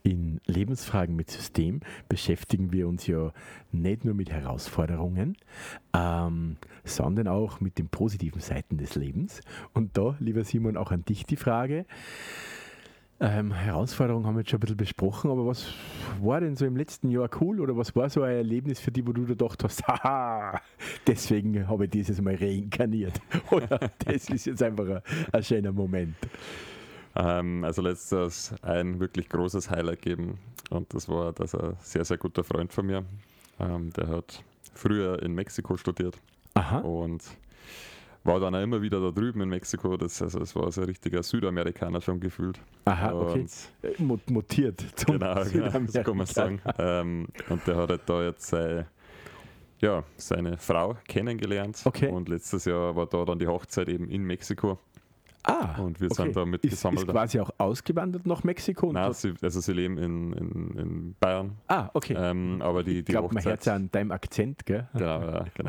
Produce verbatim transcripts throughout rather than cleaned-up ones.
In Lebensfragen mit System beschäftigen wir uns ja nicht nur mit Herausforderungen, ähm, sondern auch mit den positiven Seiten des Lebens. Und da, lieber Simon, auch an dich die Frage. Ähm, Herausforderungen haben wir jetzt schon ein bisschen besprochen, aber was war denn so im letzten Jahr cool oder was war so ein Erlebnis für dich, wo du da gedacht hast, haha, deswegen habe ich dieses Mal reinkarniert oder das ist jetzt einfach ein, ein schöner Moment? Ähm, also letztes ein wirklich großes Highlight gegeben und das war, dass ein sehr, sehr guter Freund von mir, ähm, der hat früher in Mexiko studiert. Aha. Und war dann auch immer wieder da drüben in Mexiko. Das, also es war so ein richtiger Südamerikaner schon gefühlt. Aha, okay. Und mutiert zum Genau, genau, das kann man sagen. Ähm, und der hat halt da jetzt seine, ja, seine Frau kennengelernt. Okay. Und letztes Jahr war da dann die Hochzeit eben in Mexiko. Ah, und wir okay. sind da mitgesammelt. Ist, ist quasi auch ausgewandert nach Mexiko? Nein, sie, also sie leben in, in, in Bayern. Ah, okay. Ähm, aber die, die ich glaube, man Hochzeit, hört es an deinem Akzent, gell? Genau, ja, genau.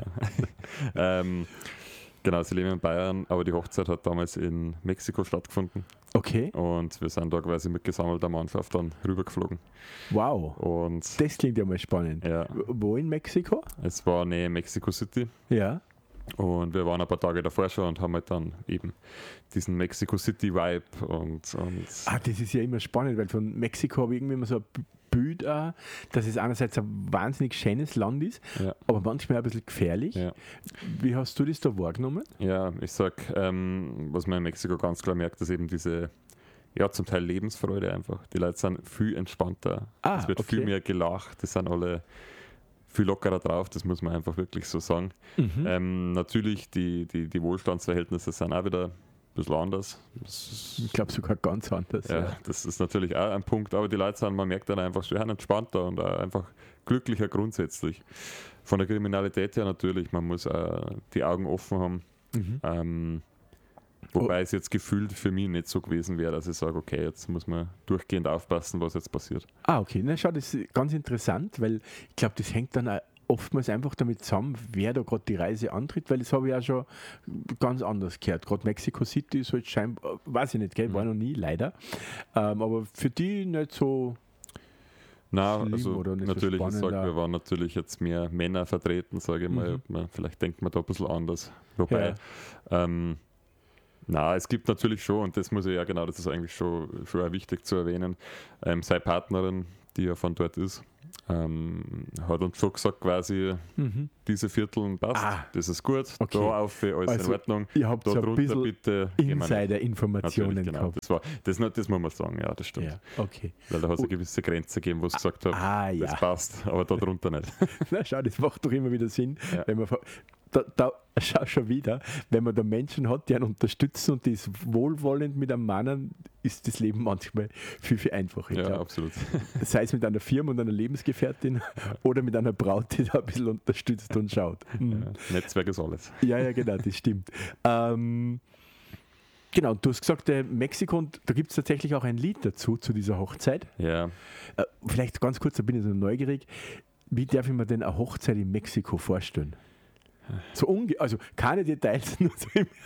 ähm, genau, sie leben in Bayern, aber die Hochzeit hat damals in Mexiko stattgefunden. Okay. Und wir sind da quasi mit gesammelter Mannschaft dann rübergeflogen. Wow. Und das klingt ja mal spannend. Ja. Wo in Mexiko? Es war nähe Mexico City. Ja. Und wir waren ein paar Tage davor schon und haben halt dann eben diesen Mexico City Vibe und, und Ah, das ist ja immer spannend, weil von Mexiko habe ich irgendwie immer so ein Bild auch, dass es einerseits ein wahnsinnig schönes Land ist, ja. aber manchmal ein bisschen gefährlich. Ja. Wie hast du das da wahrgenommen? Ja, ich sag, ähm, was man in Mexiko ganz klar merkt, ist eben diese, ja, zum Teil Lebensfreude einfach. Die Leute sind viel entspannter. Ah, es wird okay. viel mehr gelacht, die sind alle viel lockerer drauf, das muss man einfach wirklich so sagen. Mhm. Ähm, natürlich, die, die, die Wohlstandsverhältnisse sind auch wieder ein bisschen anders. Das, ich glaube sogar ganz anders. ja, Ja. das ist natürlich auch ein Punkt, aber die Leute sind, man merkt dann einfach, sie sind entspannter und auch einfach glücklicher grundsätzlich. Von der Kriminalität her natürlich, man muss auch die Augen offen haben. Mhm. Ähm, wobei oh. es jetzt gefühlt für mich nicht so gewesen wäre, dass ich sage, okay, jetzt muss man durchgehend aufpassen, was jetzt passiert. Ah, okay. Na, schau, das ist ganz interessant, weil ich glaube, das hängt dann auch oftmals einfach damit zusammen, wer da gerade die Reise antritt, weil das habe ich auch schon ganz anders gehört. Gerade Mexico City ist halt scheinbar, weiß ich nicht, gell, war noch nie, leider. Ähm, aber für die nicht so. Nein, also oder nicht natürlich, so ich sage, wir waren natürlich jetzt mehr Männer vertreten, sage ich mal. Mhm. Man, vielleicht denkt man da ein bisschen anders. Wobei, ja. ähm, na, es gibt natürlich schon, und das muss ich ja genau, das ist eigentlich schon, schon auch wichtig zu erwähnen, ähm, seine Partnerin, die ja von dort ist, ähm, hat uns schon gesagt, quasi, mhm. diese Vierteln passt, ah, das ist gut, okay. da auf, alles also, in Ordnung. Ihr habt da so ein bisschen bitte Insider-Informationen genau, gehabt. das, war, das, das muss man sagen, ja, das stimmt. Ja, okay. Weil da hat es eine gewisse Grenze gegeben, wo es gesagt hat, ah, das ja. passt, aber da drunter nicht. Na schau, das macht doch immer wieder Sinn, Ja. wenn man da, da, schau schon wieder, wenn man da Menschen hat, die einen unterstützen und die ist wohlwollend mit einem Mann, ist das Leben manchmal viel, viel einfacher. Ja, glaub. absolut. Sei es mit einer Firma und einer Lebensgefährtin oder mit einer Braut, die da ein bisschen unterstützt und schaut. Mhm. Ja, Netzwerk ist alles. Ja, ja, genau, das stimmt. Ähm, genau, du hast gesagt, äh, Mexiko, und da gibt es tatsächlich auch ein Lied dazu, zu dieser Hochzeit. Ja. Äh, vielleicht ganz kurz, da bin ich so neugierig. Wie darf ich mir denn eine Hochzeit in Mexiko vorstellen? So unge also keine Details, nur so im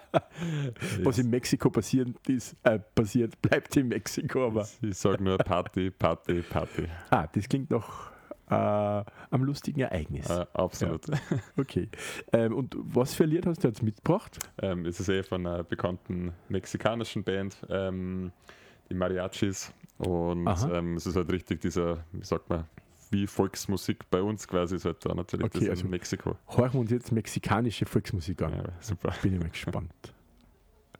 was in Mexiko passiert ist, äh, passiert, bleibt in Mexiko. Aber ich sage nur Party, Party, Party. Ah, das klingt nach äh, einem lustigen Ereignis. Äh, absolut. Ja. Okay. Ähm, und was für ein Lied hast du jetzt mitgebracht? Ähm, es ist eh von einer bekannten mexikanischen Band, ähm, die Mariachis. Und ähm, es ist halt richtig dieser, wie sagt man, wie Volksmusik bei uns quasi, ist halt da natürlich okay, das also in Mexiko. Horchen wir uns jetzt mexikanische Volksmusik an. Ja, super. Bin ich mal gespannt.